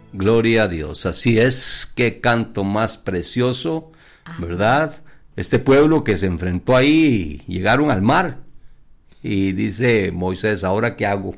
Gloria a Dios. Así es, qué canto más precioso, ¿verdad? Este pueblo que se enfrentó ahí, llegaron al mar. Y dice Moisés, ¿ahora qué hago?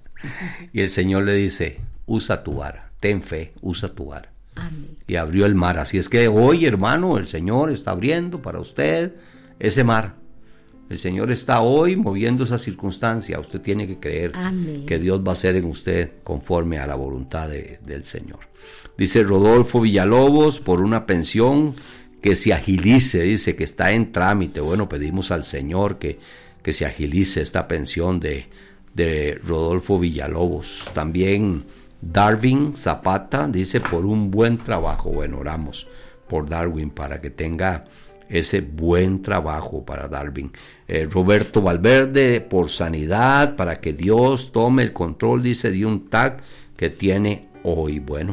Y el Señor le dice, usa tu vara, ten fe, usa tu vara. Amén. Y abrió el mar. Así es que hoy, hermano, el Señor está abriendo para usted ese mar. El Señor está hoy moviendo esa circunstancia. Usted tiene que creer Amén. que Dios va a hacer en usted conforme a la voluntad del Señor. Dice Rodolfo Villalobos, por una pensión que se agilice, dice que está en trámite. Bueno, pedimos al Señor que se agilice esta pensión de Rodolfo Villalobos. También Darwin Zapata dice por un buen trabajo. Bueno, oramos por Darwin para que tenga ese buen trabajo para Darwin. Roberto Valverde por sanidad, para que Dios tome el control, dice, de un TAC que tiene hoy. Bueno,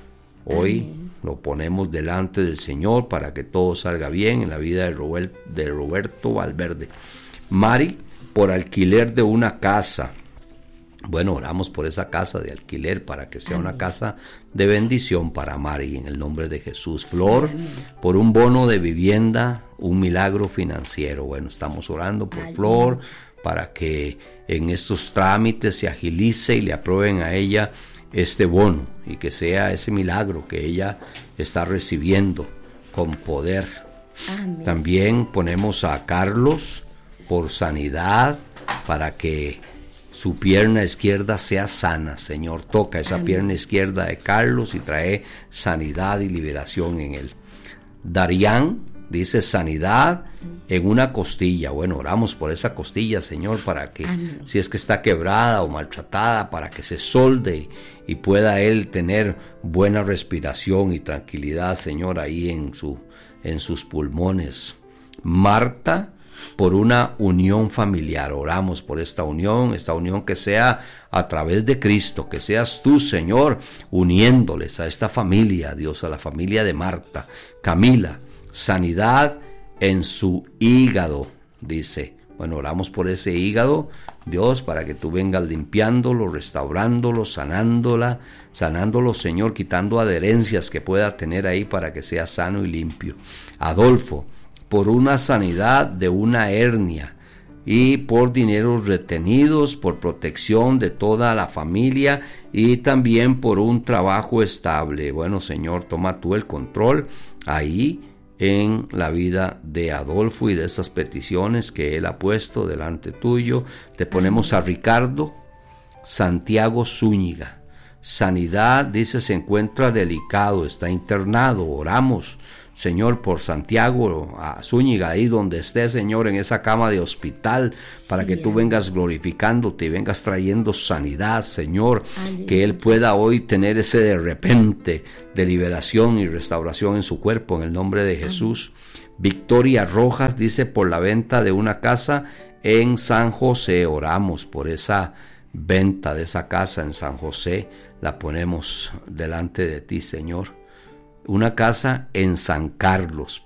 hoy lo ponemos delante del Señor para que todo salga bien en la vida de Roberto Valverde. Mari por alquiler de una casa. Bueno, oramos por esa casa de alquiler para que sea una casa de bendición para Mari en el nombre de Jesús. Flor, por un bono de vivienda, un milagro financiero. Bueno, estamos orando por Flor para que en estos trámites se agilice y le aprueben a ella este bono y que sea ese milagro que ella está recibiendo con poder. Amén. También ponemos a Carlos por sanidad para que su pierna izquierda sea sana. Señor, toca esa pierna izquierda de Carlos y trae sanidad y liberación en él. Darían dice sanidad en una costilla. Bueno, oramos por esa costilla, Señor, para que si es que está quebrada o maltratada, para que se solde y pueda él tener buena respiración y tranquilidad, Señor, ahí en sus pulmones. Marta, por una unión familiar. Oramos por esta unión que sea a través de Cristo, que seas tú, Señor, uniéndoles a esta familia, Dios, a la familia de Marta. Camila, sanidad en su hígado, dice. Bueno, oramos por ese hígado, Dios, para que tú vengas limpiándolo, restaurándolo, sanándolo, Señor, quitando adherencias que pueda tener ahí para que sea sano y limpio. Adolfo, por una sanidad de una hernia y por dineros retenidos, por protección de toda la familia y también por un trabajo estable. Bueno, Señor, toma tú el control ahí en la vida de Adolfo y de estas peticiones que él ha puesto delante tuyo. Te ponemos a Ricardo Santiago Zúñiga. Sanidad, dice, se encuentra delicado, está internado. Oramos, Señor, por Santiago Zúñiga, ahí donde esté, Señor, en esa cama de hospital, para que tú vengas glorificándote y vengas trayendo sanidad, Señor, que él pueda hoy tener ese de repente de liberación y restauración en su cuerpo, en el nombre de Jesús. Victoria Rojas dice por la venta de una casa en San José. Oramos por esa venta de esa casa en San José, la ponemos delante de ti, Señor. Una casa en San Carlos,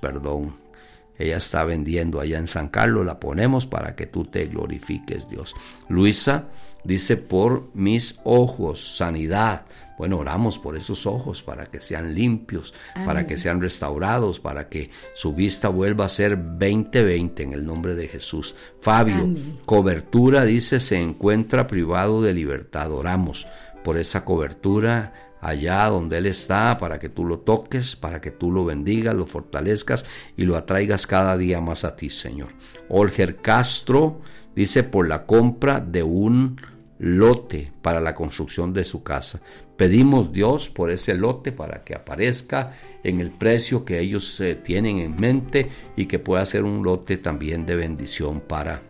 ella está vendiendo allá en San Carlos, la ponemos para que tú te glorifiques, Dios. Luisa dice por mis ojos, sanidad. Bueno, oramos por esos ojos para que sean limpios, para que sean restaurados, para que su vista vuelva a ser 20/20 en el nombre de Jesús. Fabio, cobertura, dice, se encuentra privado de libertad. Oramos por esa cobertura allá donde él está, para que tú lo toques, para que tú lo bendigas, lo fortalezcas y lo atraigas cada día más a ti, Señor. Olger Castro dice por la compra de un lote para la construcción de su casa. Pedimos, Dios, por ese lote para que aparezca en el precio que ellos tienen en mente y que pueda ser un lote también de bendición para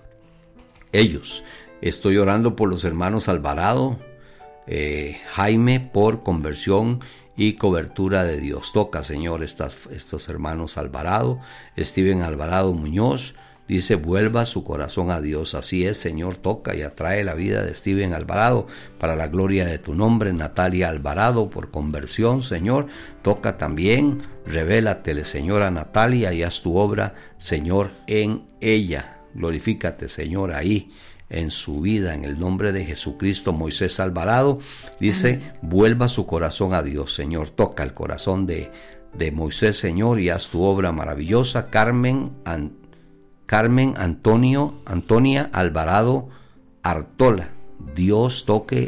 ellos. Estoy orando por los hermanos Alvarado, Jaime, por conversión y cobertura de Dios. Toca, Señor, estos hermanos Alvarado. Steven Alvarado Muñoz dice, vuelva su corazón a Dios. Así es, Señor, toca y atrae la vida de Steven Alvarado para la gloria de tu nombre. Natalia Alvarado, por conversión, Señor, toca también, revélatele, Señor, a Natalia y haz tu obra, Señor, en ella. Glorifícate, Señor, ahí en su vida, en el nombre de Jesucristo. Moisés Alvarado dice, vuelva su corazón a Dios, Señor. Toca el corazón de Moisés, Señor, y haz tu obra maravillosa. Carmen Antonia Alvarado Artola, Dios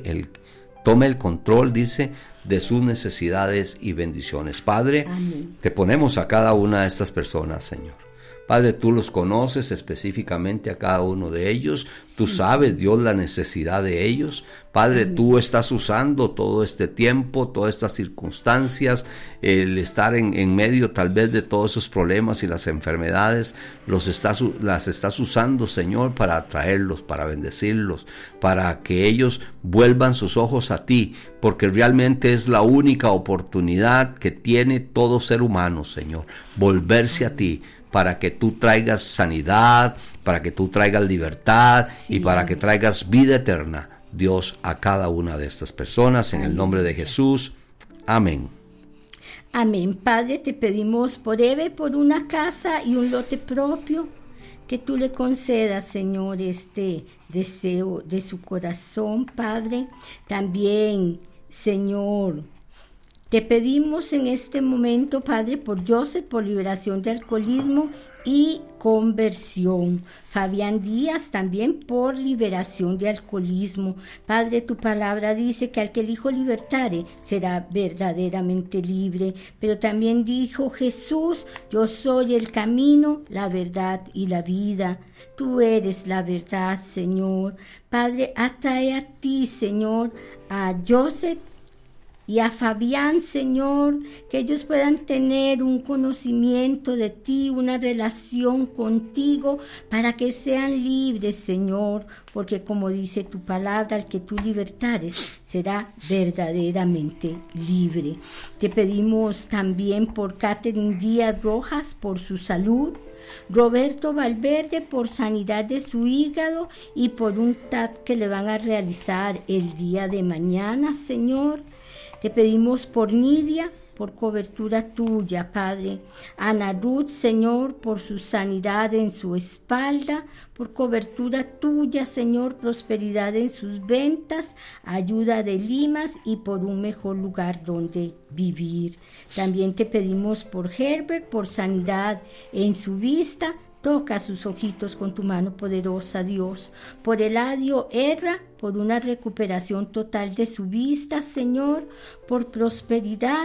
tome el control, dice, de sus necesidades y bendiciones. Padre, amén. Te ponemos a cada una de estas personas, Señor. Padre, tú los conoces específicamente a cada uno de ellos. Tú sabes, Dios, la necesidad de ellos. Padre, amén. Tú estás usando todo este tiempo, todas estas circunstancias, el estar en medio tal vez de todos esos problemas y las enfermedades, las estás usando, Señor, para atraerlos, para bendecirlos, para que ellos vuelvan sus ojos a ti, porque realmente es la única oportunidad que tiene todo ser humano, Señor, volverse a ti, para que tú traigas sanidad, para que tú traigas libertad y para que traigas vida eterna, Dios, a cada una de estas personas, en el nombre de Jesús. Amén. Amén. Padre, te pedimos por Eve, por una casa y un lote propio, que tú le concedas, Señor, este deseo de su corazón, Padre. También, Señor, te pedimos en este momento, Padre, por Joseph, por liberación de alcoholismo y conversión. Fabián Díaz también por liberación de alcoholismo. Padre, tu palabra dice que al que el Hijo libertare será verdaderamente libre. Pero también dijo Jesús, yo soy el camino, la verdad y la vida. Tú eres la verdad, Señor. Padre, atrae a ti, Señor, a Joseph y a Fabián, Señor, que ellos puedan tener un conocimiento de ti, una relación contigo, para que sean libres, Señor, porque como dice tu palabra, al que tú libertares será verdaderamente libre. Te pedimos también por Catherine Díaz Rojas, por su salud, Roberto Valverde por sanidad de su hígado y por un TAC que le van a realizar el día de mañana, Señor. Te pedimos por Nidia, por cobertura tuya, Padre. Ana Ruth, Señor, por su sanidad en su espalda, por cobertura tuya, Señor, prosperidad en sus ventas, ayuda de limas y por un mejor lugar donde vivir. También te pedimos por Herbert, por sanidad en su vista. Toca sus ojitos con tu mano poderosa, Dios. Por Eladio Erra, por una recuperación total de su vista, Señor. Por prosperidad,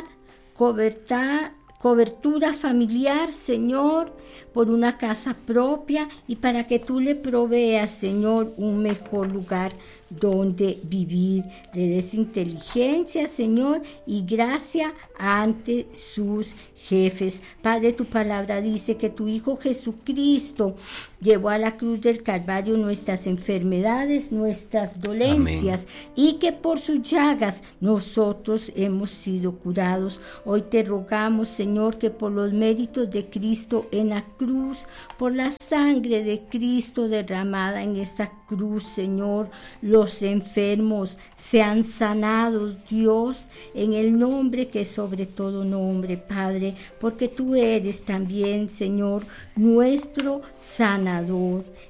cobertura familiar, Señor. Por una casa propia y para que tú le proveas, Señor, un mejor lugar donde vivir. Le des inteligencia, Señor, y gracia ante sus jefes. Padre, tu palabra dice que tu Hijo Jesucristo llevó a la cruz del Calvario nuestras enfermedades, nuestras dolencias. Amén. Y que por sus llagas nosotros hemos sido curados. Hoy te rogamos, Señor, que por los méritos de Cristo en la cruz, por la sangre de Cristo derramada en esta cruz, Señor, los enfermos sean sanados, Dios, en el nombre que es sobre todo nombre, Padre, porque tú eres también, Señor, nuestro sanador.